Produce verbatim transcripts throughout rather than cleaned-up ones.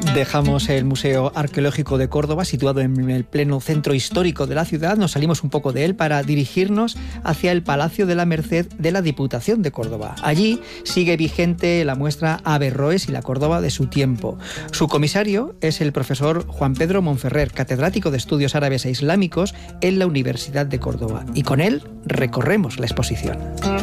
Dejamos el Museo Arqueológico de Córdoba, situado en el pleno centro histórico de la ciudad. Nos salimos un poco de él para dirigirnos hacia el Palacio de la Merced de la Diputación de Córdoba. Allí sigue vigente la muestra Averroes y la Córdoba de su tiempo. Su comisario es el profesor Juan Pedro Monferrer, catedrático de Estudios Árabes e Islámicos en la Universidad de Córdoba. Y con él recorremos la exposición.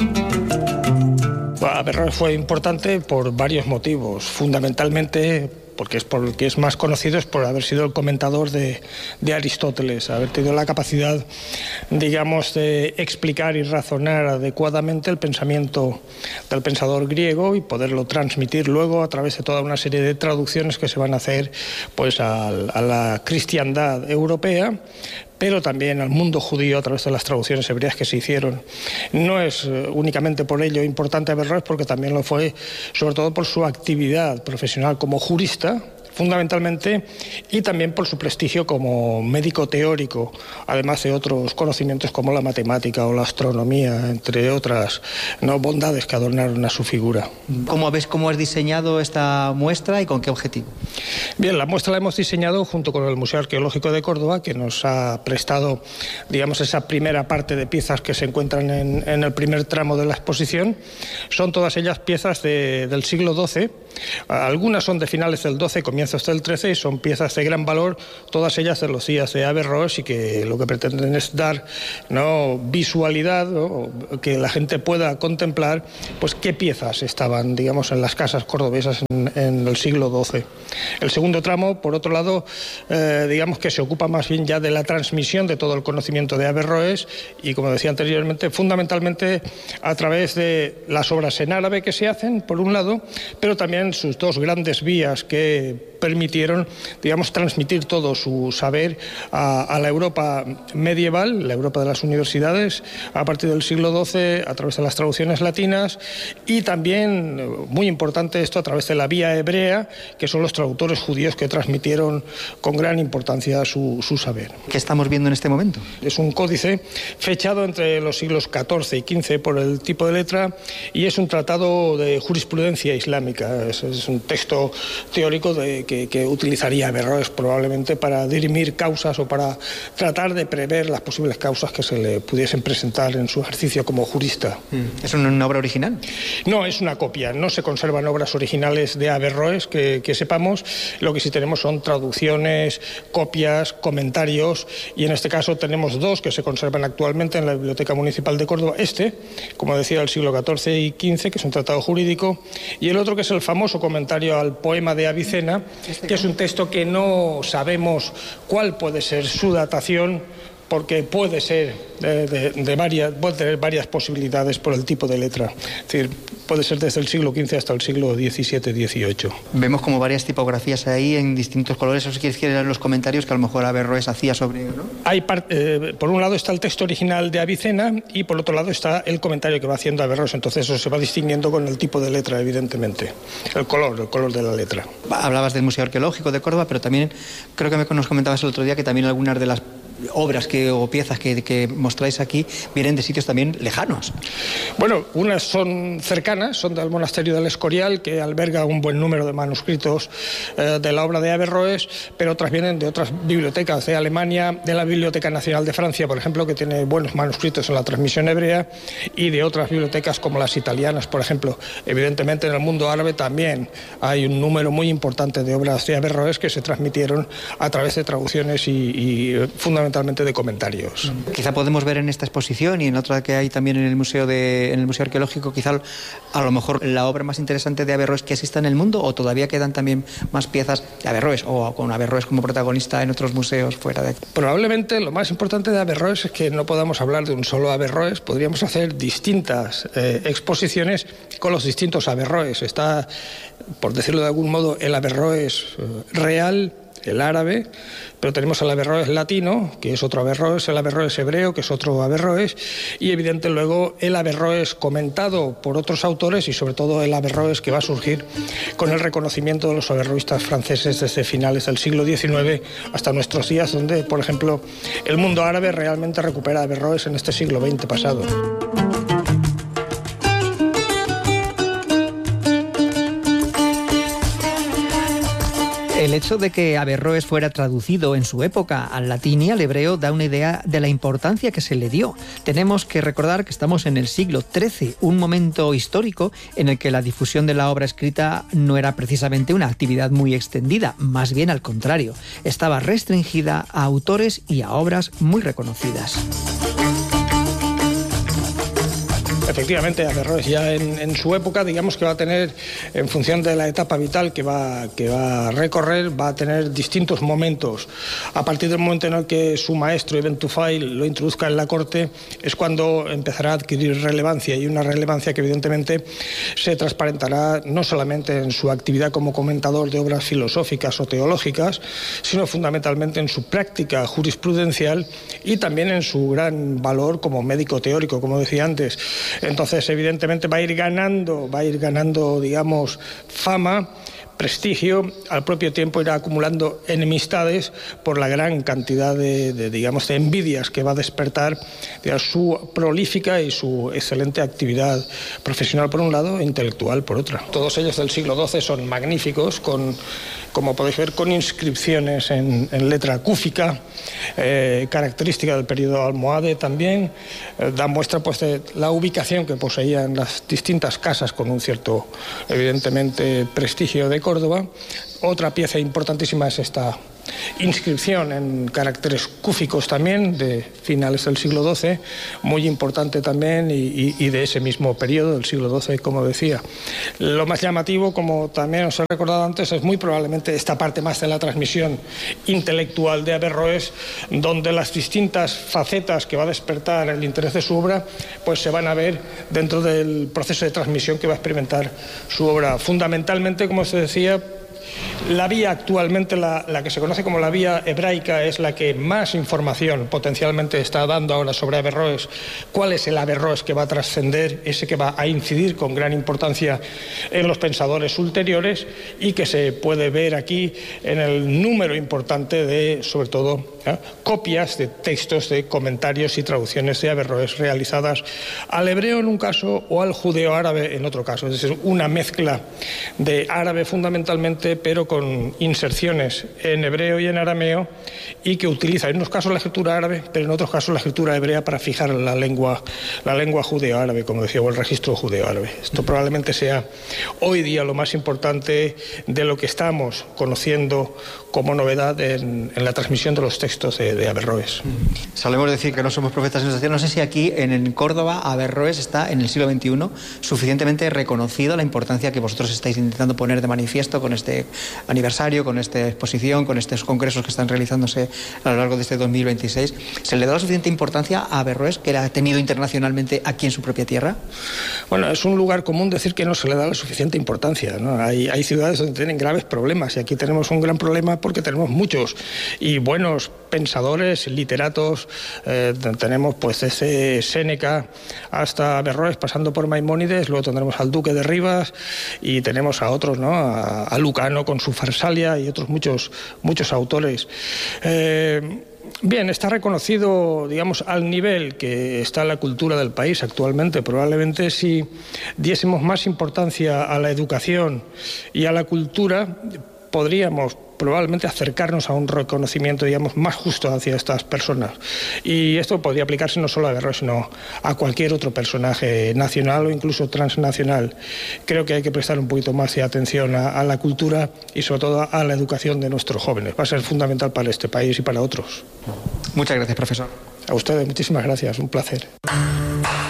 Averroes fue importante por varios motivos, fundamentalmente porque es por el que es más conocido, es por haber sido el comentador de, de Aristóteles, haber tenido la capacidad, digamos, de explicar y razonar adecuadamente el pensamiento del pensador griego y poderlo transmitir luego a través de toda una serie de traducciones que se van a hacer pues a, a la cristiandad europea, pero también al mundo judío a través de las traducciones hebreas que se hicieron. No es únicamente por ello importante Averroes, porque también lo fue sobre todo por su actividad profesional como jurista, fundamentalmente, y también por su prestigio como médico teórico, además de otros conocimientos como la matemática o la astronomía, entre otras no bondades que adornaron a su figura. ¿Cómo ves cómo has diseñado esta muestra y con qué objetivo? Bien, la muestra la hemos diseñado junto con el Museo Arqueológico de Córdoba, que nos ha prestado, digamos, esa primera parte de piezas que se encuentran en, en el primer tramo de la exposición. Son todas ellas piezas de, del siglo doce. Algunas son de finales del doce, comienzos del trece, y son piezas de gran valor, todas ellas de los días de Averroes, y que lo que pretenden es dar, ¿no?, visualidad, ¿no?, que la gente pueda contemplar pues qué piezas estaban, digamos, en las casas cordobesas en, en el siglo doce. El segundo tramo, por otro lado, eh, digamos que se ocupa más bien ya de la transmisión de todo el conocimiento de Averroes, y como decía anteriormente, fundamentalmente a través de las obras en árabe que se hacen, por un lado, pero también sus dos grandes vías que permitieron, digamos, transmitir todo su saber a, a la Europa medieval, la Europa de las universidades, a partir del siglo doce, a través de las traducciones latinas, y también, muy importante esto, a través de la vía hebrea, que son los traductores judíos que transmitieron con gran importancia su, su saber. ¿Qué estamos viendo en este momento? Es un códice fechado entre los siglos catorce y quince por el tipo de letra, y es un tratado de jurisprudencia islámica. Es, es un texto teórico de Que, que utilizaría Averroes probablemente para dirimir causas o para tratar de prever las posibles causas que se le pudiesen presentar en su ejercicio como jurista. ¿Es una obra original? No, es una copia. No se conservan obras originales de Averroes que, que sepamos. Lo que sí tenemos son traducciones, copias, comentarios, y en este caso tenemos dos que se conservan actualmente en la Biblioteca Municipal de Córdoba. Este, como decía, del siglo catorce y quince, que es un tratado jurídico, y el otro que es el famoso comentario al poema de Avicena, que es un texto que no sabemos cuál puede ser su datación, porque puede ser de, de, de varias, puede tener varias posibilidades por el tipo de letra. Es decir, puede ser desde el siglo quince hasta el siglo diecisiete dieciocho. Vemos como varias tipografías ahí en distintos colores. Eso si quieres que leer los comentarios que a lo mejor Averroes hacía sobre, ¿no? Hay eh, por un lado está el texto original de Avicena y por otro lado está el comentario que va haciendo Averroes. Entonces eso se va distinguiendo con el tipo de letra, evidentemente. El color, el color de la letra. Hablabas del Museo Arqueológico de Córdoba, pero también creo que nos comentabas el otro día que también algunas de las obras que, o piezas que, que mostráis aquí vienen de sitios también lejanos. Bueno, unas son cercanas, son del monasterio del Escorial, que alberga un buen número de manuscritos eh, de la obra de Averroes, pero otras vienen de otras bibliotecas de Alemania, de la Biblioteca Nacional de Francia, por ejemplo, que tiene buenos manuscritos en la transmisión hebrea, y de otras bibliotecas como las italianas, por ejemplo. Evidentemente en el mundo árabe también hay un número muy importante de obras de Averroes que se transmitieron a través de traducciones y, y fundamentalmente de comentarios. Quizá podemos ver en esta exposición y en otra que hay también en el museo de, en el Museo Arqueológico, quizá a lo mejor la obra más interesante de Averroes que exista en el mundo, o todavía quedan también más piezas de Averroes o con Averroes como protagonista en otros museos fuera de aquí. Probablemente lo más importante de Averroes es que no podamos hablar de un solo Averroes, podríamos hacer distintas eh, exposiciones con los distintos Averroes. Está, por decirlo de algún modo, el Averroes eh, real, el árabe, pero tenemos el Averroes latino, que es otro Averroes, el Averroes hebreo, que es otro Averroes, y evidente luego el Averroes comentado por otros autores y sobre todo el Averroes que va a surgir con el reconocimiento de los averroístas franceses desde finales del siglo diecinueve hasta nuestros días, donde, por ejemplo, el mundo árabe realmente recupera Averroes en este siglo veinte pasado. El hecho de que Averroes fuera traducido en su época al latín y al hebreo da una idea de la importancia que se le dio. Tenemos que recordar que estamos en el siglo trece, un momento histórico en el que la difusión de la obra escrita no era precisamente una actividad muy extendida, más bien al contrario, estaba restringida a autores y a obras muy reconocidas. Efectivamente, Averroes ya en, en su época, digamos que va a tener, en función de la etapa vital que va, que va a recorrer, va a tener distintos momentos. A partir del momento en el que su maestro, Ibn Tufail, lo introduzca en la corte, es cuando empezará a adquirir relevancia, y una relevancia que evidentemente se transparentará no solamente en su actividad como comentador de obras filosóficas o teológicas, sino fundamentalmente en su práctica jurisprudencial y también en su gran valor como médico teórico, como decía antes. Entonces, evidentemente, va a ir ganando, va a ir ganando, digamos, fama, prestigio, al propio tiempo irá acumulando enemistades por la gran cantidad de, de digamos, de envidias que va a despertar, digamos, su prolífica y su excelente actividad profesional por un lado e intelectual por otra. Todos ellos del siglo doce son magníficos, con, como podéis ver, con inscripciones en, en letra cúfica, eh, característica del periodo almohade también, eh, da muestra pues de la ubicación que poseían las distintas casas con un cierto, evidentemente, prestigio de Córdoba. Otra pieza importantísima es esta inscripción en caracteres cúficos también, de finales del siglo doce, muy importante también, y, y, y de ese mismo periodo, del siglo doce, como decía. Lo más llamativo, como también os he recordado antes, es muy probablemente esta parte más de la transmisión intelectual de Averroes, donde las distintas facetas que va a despertar el interés de su obra, pues se van a ver dentro del proceso de transmisión que va a experimentar su obra. Fundamentalmente, como se decía, la vía actualmente, la, la que se conoce como la vía hebraica, es la que más información potencialmente está dando ahora sobre Averroes. ¿Cuál es el Averroes que va a trascender, ese que va a incidir con gran importancia en los pensadores ulteriores, y que se puede ver aquí en el número importante de, sobre todo, ¿eh? copias de textos, de comentarios y traducciones de Averroes realizadas al hebreo en un caso o al judeo-árabe en otro caso? Es decir, una mezcla de árabe fundamentalmente, pero con inserciones en hebreo y en arameo, y que utiliza en unos casos la escritura árabe, pero en otros casos la escritura hebrea para fijar la lengua, la lengua judeo-árabe, como decía, o el registro judeo-árabe. Esto probablemente sea hoy día lo más importante de lo que estamos conociendo como novedad en, en la transmisión de los textos de, de Averroes. Solemos decir que no somos profetas en sensación. No sé si aquí en, en Córdoba Averroes está en el siglo veintiuno suficientemente reconocido, la importancia que vosotros estáis intentando poner de manifiesto con este aniversario, con esta exposición, con estos congresos que están realizándose a lo largo de este dos mil veintiséis. ¿Se le da la suficiente importancia a Averroes que la ha tenido internacionalmente aquí en su propia tierra? Bueno, es un lugar común decir que no se le da la suficiente importancia, ¿no? Hay, hay ciudades donde tienen graves problemas, y aquí tenemos un gran problema porque tenemos muchos y buenos pensadores, literatos. Eh, tenemos pues desde Séneca hasta Averroes, pasando por Maimónides. Luego tendremos al duque de Rivas y tenemos a otros, ¿no? A, a Lucano con su Farsalia y otros muchos, muchos autores. Eh, Bien, está reconocido, digamos, al nivel que está la cultura del país actualmente. Probablemente si diésemos más importancia a la educación y a la cultura, podríamos probablemente acercarnos a un reconocimiento, digamos, más justo hacia estas personas. Y esto podría aplicarse no solo a Averroes, sino a cualquier otro personaje nacional o incluso transnacional. Creo que hay que prestar un poquito más de atención a, a la cultura y sobre todo a la educación de nuestros jóvenes. Va a ser fundamental para este país y para otros. Muchas gracias, profesor. A ustedes, muchísimas gracias. Un placer.